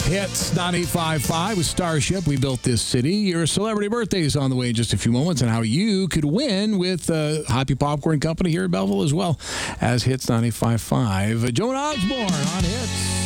Hits 98.5 with Starship. We built this city. Your celebrity birthday is on the way in just a few moments, and how you could win with Hoppy Popcorn Company here in Belleville, as well as Hits 95.5. Joan Osborne on Hits.